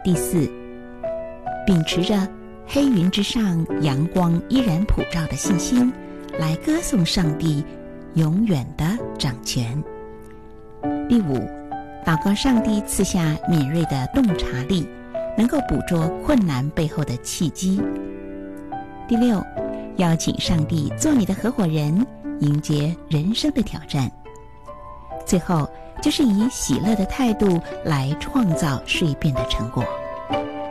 第4，秉持着黑云之上阳光依然普照的信心，来歌颂上帝永远的掌权。第5，祷告上帝赐下敏锐的洞察力，能够捕捉困难背后的契机。第6，邀请上帝做你的合伙人，迎接人生的挑战。最后就是以喜乐的态度来创造蜕变的成果。